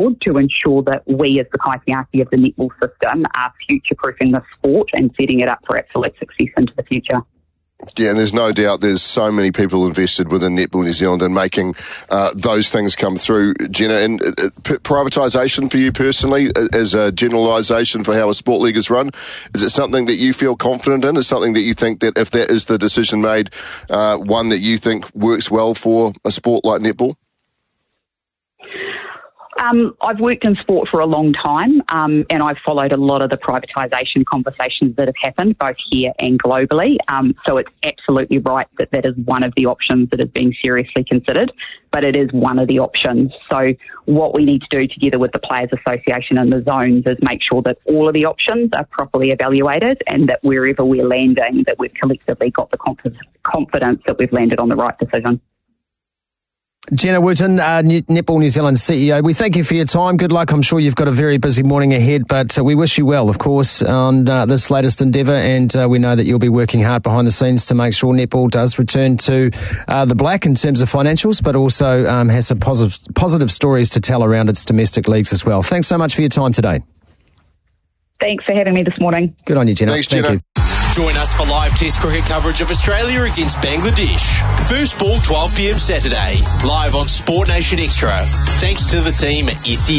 board to ensure that we as the Kaitiaki of the netball system are future-proofing the sport and setting it up for absolute success into the future. Yeah, and there's no doubt there's so many people invested within Netball New Zealand and making those things come through, Jenna. And privatisation for you personally, as a generalisation for how a sport league is run, is it something that you feel confident in? Is something that you think that if that is the decision made, one that you think works well for a sport like netball? I've worked in sport for a long time, and I've followed a lot of the privatisation conversations that have happened, both here and globally. So it's absolutely right that that is one of the options that is being seriously considered, but it is one of the options. So what we need to do together with the Players Association and the zones is make sure that all of the options are properly evaluated and that wherever we're landing, that we've collectively got the confidence that we've landed on the right decision. Jenna Wooten, Netball New Zealand CEO, we thank you for your time. Good luck. I'm sure you've got a very busy morning ahead, but we wish you well, of course, on this latest endeavour, and we know that you'll be working hard behind the scenes to make sure netball does return to the black in terms of financials, but also has some positive stories to tell around its domestic leagues as well. Thanks so much for your time today. Thanks for having me this morning. Good on you, Jenna. Thanks, Jenna. Thank you. Join us for live Test cricket coverage of Australia against Bangladesh. First ball 12 p.m. Saturday, live on Sport Nation Extra. Thanks to the team at SEN.